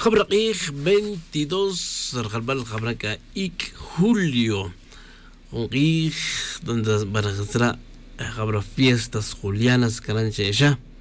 Jabraqij 22 Rjalbal Jabraca ik julio. Un donde van a hacer fiestas julianas caranche ya.